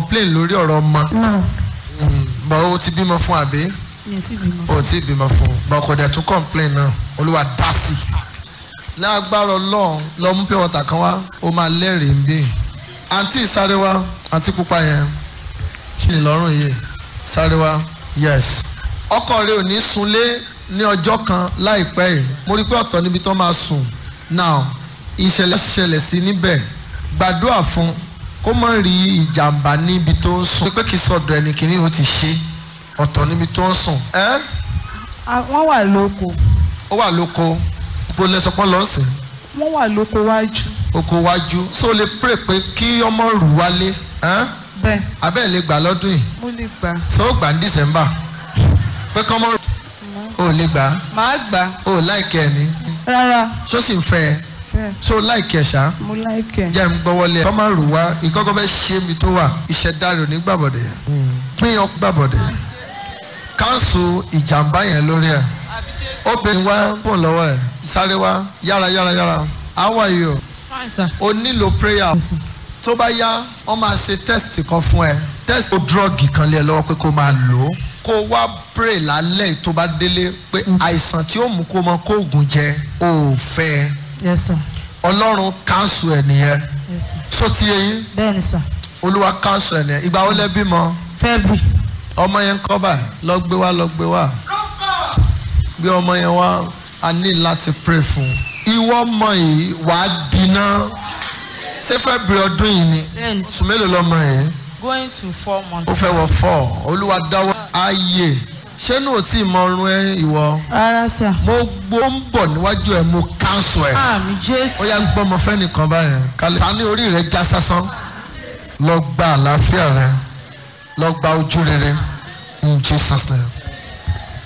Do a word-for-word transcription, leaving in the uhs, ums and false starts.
complain lórí ọ̀rọ̀ ọmọ. No. bọ́ o ti bímọ fún àbí. Yes, bímọ. o ti bímọ fún bọ́ kò dẹ̀ tún complain náà Olúwa dá sí i. ní agbára Ọlọ́run lọ mú pure water kan wá o máa lẹ́rìí ń bí. àǹtí sáré wá àǹtí pupa yẹn kí ni lọ́rùn yìí sáré wá yes. ọkọ rẹ ò ní sunlé ní ọjọ́ kan láìpẹ́ yìí mo rí pé ọ̀tọ̀ níbi tó máa sùn now ìṣẹ̀lẹ̀ ṣẹlẹ̀ sí níbẹ̀ gbàdúrà fún kó má rí ìjàmbá níbi tó ń sùn pé kì í sọ̀dọ̀ ẹni kìíní ó ti ṣe ọ̀tọ̀ níbi tó ń sùn. ẹ́ Wọ́n wà lóko. ó wà lóko bó lẹ sọ pé lọ́sìn. Wọ́n wà lóko wájú. oko wájú so lè pray pé kí ọmọ rù wálé. Bẹ́ẹ̀. abẹ́ lè gbà lọ́dún yìí. Mo lè gbà. so ó gbà ní December pé kọ́mọ rù. ó lè gbà. Màá gbà. ó láìkẹ́ ẹ ní. Rárá. so sì ń fẹ́ ẹ. Bẹ́ẹ̀. so láìkẹ́ ẹ ṣá. Mo láìkẹ́. jẹ́ ń gbọ́wọ́lé ẹ. kọ́mọ rù wá ìkọ́kọ́ fẹ́ ṣe mi tó wà ìṣẹ̀dá rẹ̀ ní gbàbọ̀dẹ̀. pín ọ gbàbọ̀dẹ̀. káńsù ìjàmbá yẹn lórí ẹ̀. obìnrin wá fún lọ́wọ́ ẹ̀ sáré wá yára yára yára. how are you? Fine, sir. o nílò prayer. tó bá yá wọ́n máa ṣe test kan fún ẹ. test o drug kan lé ẹ lọ́wọ́ pé kó máa lò ó. kó wá pray lálẹ́ tó bá délé pé àìsàn tí ó mú kó mọ kó oògùn jẹ ò fẹ́. Yes, sir. Ọlọ́run cancel ẹ̀ nìyẹn. Yes, sir. so ti yẹ yín. Bẹ́ẹ̀ni, sir. Olúwa cancel ẹ̀ nìyẹn. ìgbà wo lẹ bímọ. February. ọmọ yẹn kọ́ báyìí lọ gbé wá lọ gbé wá. gbé ọmọ yẹn wá a ní láti pray fún. ìwọ ọmọ yìí wàá dínà. ṣé February ọdún yìí ni. Bẹ́ẹ̀ni. oṣù mélòó lọmọ yẹn. Going to four months. ó fẹ́ wọ four. Olúwa dáwọ́ ayé. ṣé ní o tí mọ ọrùn ẹ ìwọ. Rárá, sir. mo gbó ń bọ̀ níwájú ẹ mo cancel ẹ. Àmì Jésù. ó yá gbọ́ ọmọ fẹ́ nìkan báyẹn. kálí ta ní orí rẹ já sásán. lọ gba àlàáfíà rẹ. lọ gba ojú rere. In Jesus' name.